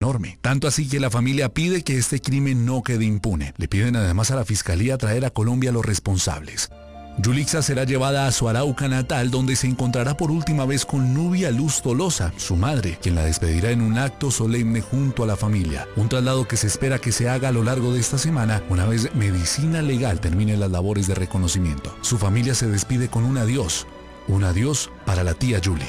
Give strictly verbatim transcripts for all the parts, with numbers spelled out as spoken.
enorme. Tanto así que la familia pide que este crimen no quede impune. Le piden además a la fiscalía traer a Colombia a los responsables. Yulixa será llevada a su Arauca natal, donde se encontrará por última vez con Nubia Luz Tolosa, su madre, quien la despedirá en un acto solemne junto a la familia. Un traslado que se espera que se haga a lo largo de esta semana, una vez Medicina Legal termine las labores de reconocimiento. Su familia se despide con un adiós, un adiós para la tía Julie.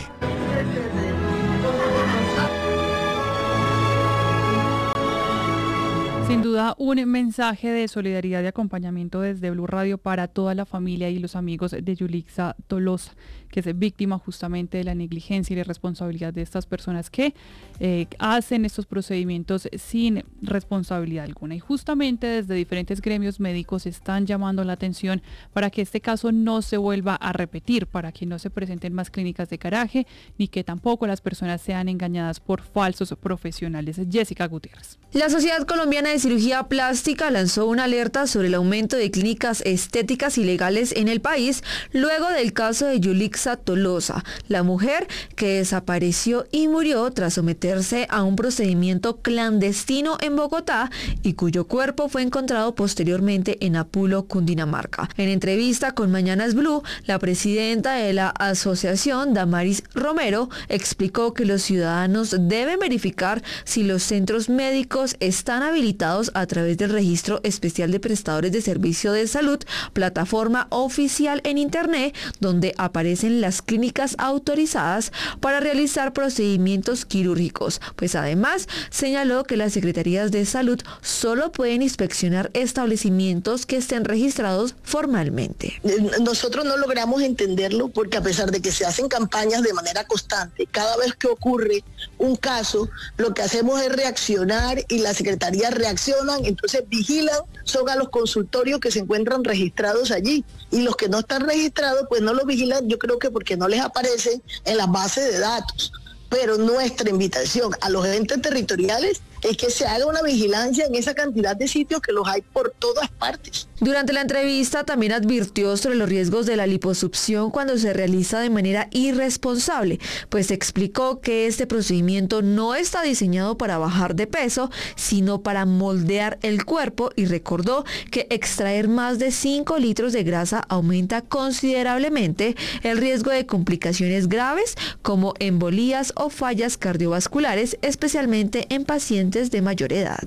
Sin duda, un mensaje de solidaridad y acompañamiento desde Blue Radio para toda la familia y los amigos de Yulixa Tolosa, que es víctima justamente de la negligencia y la responsabilidad de estas personas que eh, hacen estos procedimientos sin responsabilidad alguna. Y justamente desde diferentes gremios médicos están llamando la atención para que este caso no se vuelva a repetir, para que no se presenten más clínicas de garaje, ni que tampoco las personas sean engañadas por falsos profesionales. Jessica Gutiérrez. La Sociedad Colombiana de Cirugía Plástica lanzó una alerta sobre el aumento de clínicas estéticas ilegales en el país luego del caso de Yulixa Tolosa, la mujer que desapareció y murió tras someterse a un procedimiento clandestino en Bogotá y cuyo cuerpo fue encontrado posteriormente en Apulo, Cundinamarca. En entrevista con Mañanas Blue, la presidenta de la asociación, Damaris Romero, explicó que los ciudadanos deben verificar si los centros médicos están habilitados a través del Registro Especial de Prestadores de Servicio de Salud, plataforma oficial en Internet, donde aparecen las clínicas autorizadas para realizar procedimientos quirúrgicos. Pues además señaló que las secretarías de salud solo pueden inspeccionar establecimientos que estén registrados formalmente. Nosotros no logramos entenderlo porque a pesar de que se hacen campañas de manera constante, cada vez que ocurre un caso, lo que hacemos es reaccionar y las secretarías reaccionan, entonces vigilan, son a los consultorios que se encuentran registrados allí. Y los que no están registrados, pues no los vigilan, yo creo que porque no les aparecen en las bases de datos. Pero nuestra invitación a los entes territoriales es que se haga una vigilancia en esa cantidad de sitios que los hay por todas partes. Durante la entrevista también advirtió sobre los riesgos de la liposucción cuando se realiza de manera irresponsable, pues explicó que este procedimiento no está diseñado para bajar de peso, sino para moldear el cuerpo, y recordó que extraer más de cinco litros de grasa aumenta considerablemente el riesgo de complicaciones graves como embolías o fallas cardiovasculares, especialmente en pacientes de mayor edad.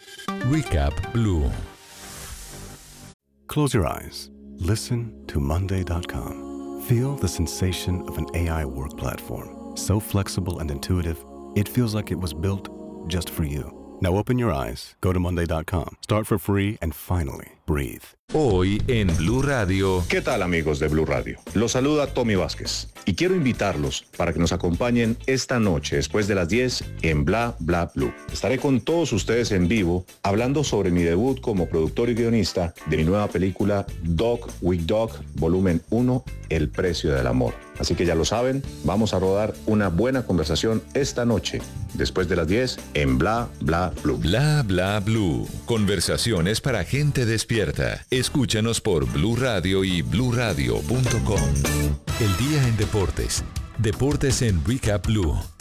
Recap Blue. Close your eyes. Listen to Monday dot com. Feel the sensation of an A I work platform. So flexible and intuitive, it feels like it was built just for you. Now open your eyes, go to Monday dot com, start for free, and finally, breathe. Hoy en Blue Radio. ¿Qué tal, amigos de Blue Radio? Los saluda Tommy Vázquez y quiero invitarlos para que nos acompañen esta noche después de las diez en Bla Bla Blue. Estaré con todos ustedes en vivo hablando sobre mi debut como productor y guionista de mi nueva película Dog with Dog, volumen uno, El precio del amor. Así que ya lo saben, vamos a rodar una buena conversación esta noche después de las diez en Bla Bla Blue. Bla Bla Blue. Conversaciones para gente despierta. Escúchanos por Blue Radio y blue radio punto com. El día en deportes. Deportes en Recap Blue.